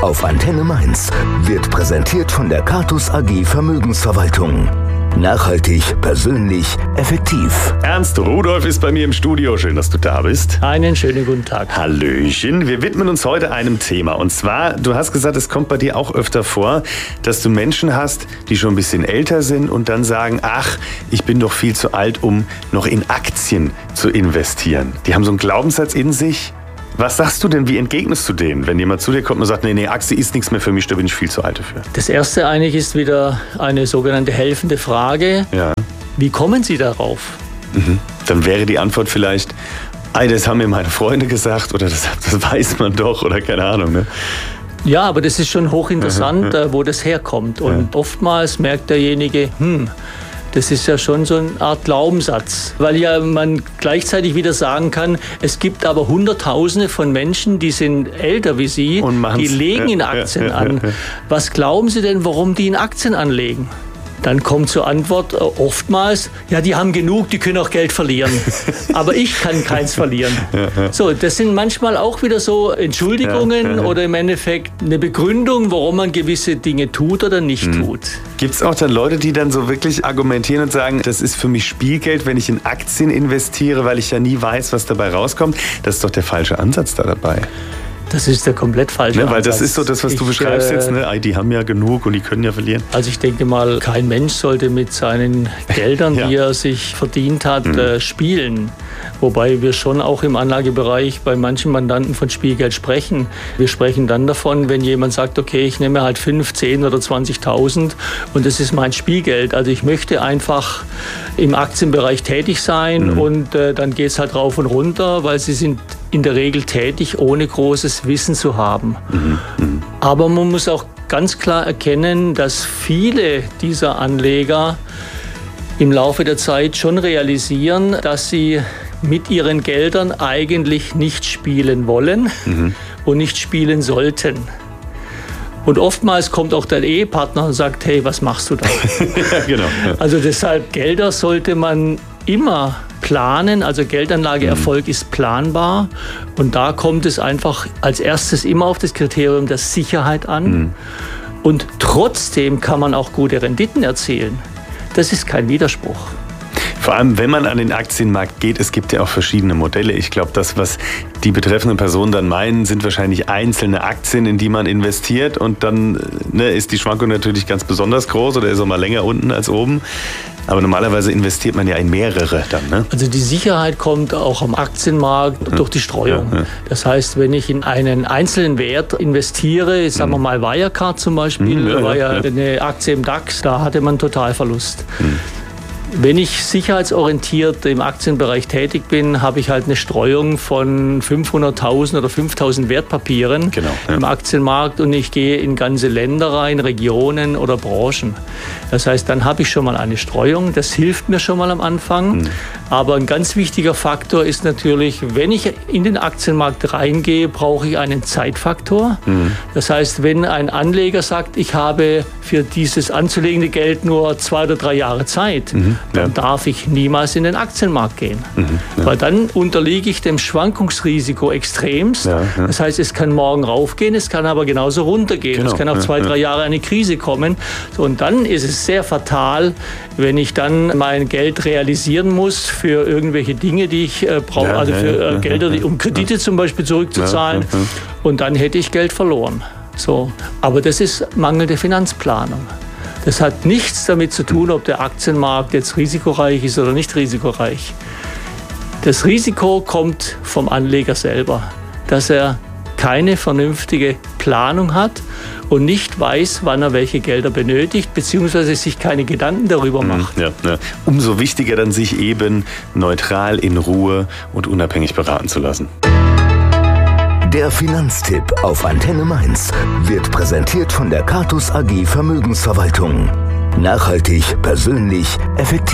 auf Antenne Mainz wird präsentiert von der Catus AG Vermögensverwaltung. Nachhaltig, persönlich, effektiv. Ernst Rudolph ist bei mir im Studio. Schön, dass du da bist. Einen schönen guten Tag. Hallöchen. Wir widmen uns heute einem Thema. Und zwar, du hast gesagt, es kommt bei dir auch öfter vor, dass du Menschen hast, die schon ein bisschen älter sind und dann sagen, ach, ich bin doch viel zu alt, um noch in Aktien zu investieren. Die haben so einen Glaubenssatz in sich. Was sagst du denn, wie entgegnest du denen, wenn jemand zu dir kommt und sagt, nee, Aktie ist nichts mehr für mich, da bin ich viel zu alt dafür? Das erste eigentlich ist wieder eine sogenannte helfende Frage. Ja. Wie kommen Sie darauf? Dann wäre die Antwort vielleicht, das haben mir meine Freunde gesagt oder das weiß man doch oder keine Ahnung. Ne? Ja, aber das ist schon hochinteressant, wo das herkommt. Und oftmals merkt derjenige, das ist ja schon so eine Art Glaubenssatz, weil ja man gleichzeitig wieder sagen kann, es gibt aber Hunderttausende von Menschen, die sind älter wie Sie, und die legen in Aktien an. Was glauben Sie denn, warum die in Aktien anlegen? Dann kommt zur Antwort oftmals, ja, die haben genug, die können auch Geld verlieren. Aber ich kann keins verlieren. So, das sind manchmal auch wieder so Entschuldigungen oder im Endeffekt eine Begründung, warum man gewisse Dinge tut oder nicht tut. Gibt es auch dann Leute, die dann so wirklich argumentieren und sagen, das ist für mich Spielgeld, wenn ich in Aktien investiere, weil ich ja nie weiß, was dabei rauskommt? Das ist doch der falsche Ansatz da dabei. Das ist der komplett falsche Ansatz. Weil das ist so das, was du beschreibst jetzt. Ne? Die haben ja genug und die können ja verlieren. Also ich denke mal, kein Mensch sollte mit seinen Geldern, die er sich verdient hat, spielen. Wobei wir schon auch im Anlagebereich bei manchen Mandanten von Spielgeld sprechen. Wir sprechen dann davon, wenn jemand sagt, okay, ich nehme halt 5, 10 oder 20.000 und das ist mein Spielgeld. Also ich möchte einfach im Aktienbereich tätig sein und dann geht es halt rauf und runter, weil sie sind in der Regel tätig, ohne großes Wissen zu haben. Aber man muss auch ganz klar erkennen, dass viele dieser Anleger im Laufe der Zeit schon realisieren, dass sie mit ihren Geldern eigentlich nicht spielen wollen und nicht spielen sollten. Und oftmals kommt auch der Ehepartner und sagt, hey, was machst du da? Ja, genau. Also deshalb, Gelder sollte man immer planen, also Geldanlageerfolg ist planbar und da kommt es einfach als erstes immer auf das Kriterium der Sicherheit an und trotzdem kann man auch gute Renditen erzielen. Das ist kein Widerspruch. Vor allem, wenn man an den Aktienmarkt geht, es gibt ja auch verschiedene Modelle. Ich glaube, das, was die betreffenden Personen dann meinen, sind wahrscheinlich einzelne Aktien, in die man investiert und dann ist die Schwankung natürlich ganz besonders groß oder ist auch mal länger unten als oben. Aber normalerweise investiert man ja in mehrere dann, ne? Also die Sicherheit kommt auch am Aktienmarkt durch die Streuung. Das heißt, wenn ich in einen einzelnen Wert investiere, sagen wir mal Wirecard zum Beispiel, war ja eine Aktie im DAX, da hatte man Totalverlust. Wenn ich sicherheitsorientiert im Aktienbereich tätig bin, habe ich halt eine Streuung von 500.000 oder 5.000 Wertpapieren im Aktienmarkt und ich gehe in ganze Länder rein, Regionen oder Branchen. Das heißt, dann habe ich schon mal eine Streuung. Das hilft mir schon mal am Anfang. Aber ein ganz wichtiger Faktor ist natürlich, wenn ich in den Aktienmarkt reingehe, brauche ich einen Zeitfaktor. Das heißt, wenn ein Anleger sagt, ich habe für dieses anzulegende Geld nur 2 oder 3 Jahre Zeit, dann darf ich niemals in den Aktienmarkt gehen. Weil dann unterliege ich dem Schwankungsrisiko extremst. Das heißt, es kann morgen raufgehen, es kann aber genauso runtergehen. Es kann auf 2, 3 Jahre eine Krise kommen. So, und dann ist es sehr fatal, wenn ich dann mein Geld realisieren muss für irgendwelche Dinge, die ich brauche, also für Gelder, um Kredite zum Beispiel zurückzuzahlen. Und dann hätte ich Geld verloren. So. Aber das ist mangelnde Finanzplanung. Das hat nichts damit zu tun, ob der Aktienmarkt jetzt risikoreich ist oder nicht risikoreich. Das Risiko kommt vom Anleger selber, dass er keine vernünftige Planung hat und nicht weiß, wann er welche Gelder benötigt, beziehungsweise sich keine Gedanken darüber macht. Umso wichtiger dann, sich eben neutral, in Ruhe und unabhängig beraten zu lassen. Der Finanztipp auf Antenne Mainz wird präsentiert von der Catus AG Vermögensverwaltung. Nachhaltig, persönlich, effektiv.